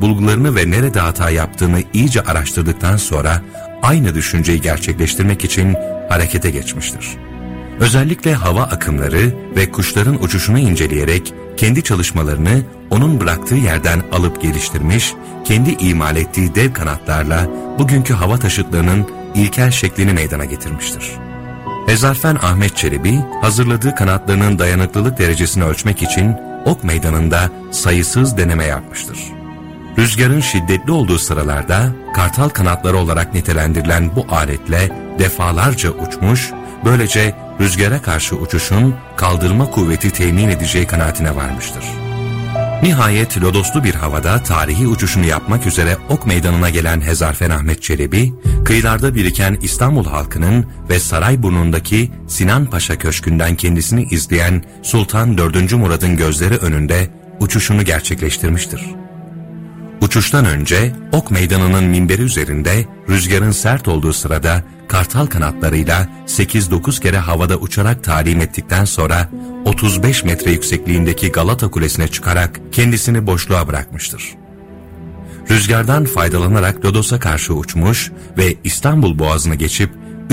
bulgularını ve nerede hata yaptığını iyice araştırdıktan sonra aynı düşünceyi gerçekleştirmek için harekete geçmiştir. Özellikle hava akımları ve kuşların uçuşunu inceleyerek kendi çalışmalarını onun bıraktığı yerden alıp geliştirmiş, kendi imal ettiği dev kanatlarla bugünkü hava taşıtlarının ilkel şeklini meydana getirmiştir. Hezarfen Ahmet Çelebi, hazırladığı kanatlarının dayanıklılık derecesini ölçmek için ok meydanında sayısız deneme yapmıştır. Rüzgarın şiddetli olduğu sıralarda kartal kanatları olarak nitelendirilen bu aletle defalarca uçmuş, böylece rüzgara karşı uçuşun kaldırma kuvveti temin edeceği kanaatine varmıştır. Nihayet lodoslu bir havada tarihi uçuşunu yapmak üzere ok meydanına gelen Hezarfen Ahmet Çelebi, kıyılarda biriken İstanbul halkının ve Sarayburnu'ndaki Sinan Paşa Köşkü'nden kendisini izleyen Sultan 4. Murad'ın gözleri önünde uçuşunu gerçekleştirmiştir. Uçuştan önce ok meydanının minberi üzerinde rüzgarın sert olduğu sırada kartal kanatlarıyla 8-9 kere havada uçarak talim ettikten sonra 35 metre yüksekliğindeki Galata Kulesi'ne çıkarak kendisini boşluğa bırakmıştır. Rüzgardan faydalanarak Lodos'a karşı uçmuş ve İstanbul Boğazı'nı geçip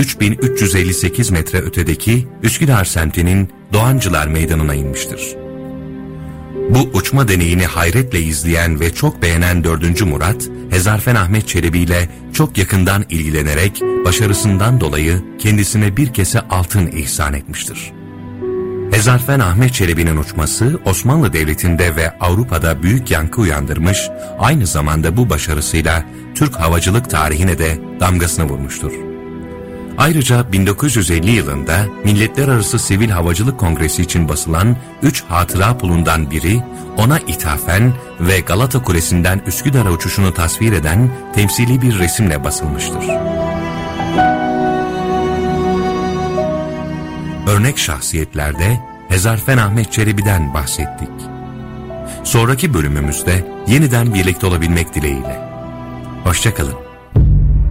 3358 metre ötedeki Üsküdar semtinin Doğancılar Meydanı'na inmiştir. Bu uçma deneyini hayretle izleyen ve çok beğenen 4. Murat, Hezarfen Ahmet Çelebi ile çok yakından ilgilenerek başarısından dolayı kendisine bir kese altın ihsan etmiştir. Hezarfen Ahmet Çelebi'nin uçması Osmanlı Devleti'nde ve Avrupa'da büyük yankı uyandırmış, aynı zamanda bu başarısıyla Türk havacılık tarihine de damgasını vurmuştur. Ayrıca 1950 yılında Milletler Arası Sivil Havacılık Kongresi için basılan 3 hatıra pulundan biri, ona ithafen ve Galata Kulesi'nden Üsküdar'a uçuşunu tasvir eden temsili bir resimle basılmıştır. Örnek şahsiyetlerde Hezarfen Ahmet Çelebi'den bahsettik. Sonraki bölümümüzde yeniden birlikte olabilmek dileğiyle. Hoşça kalın.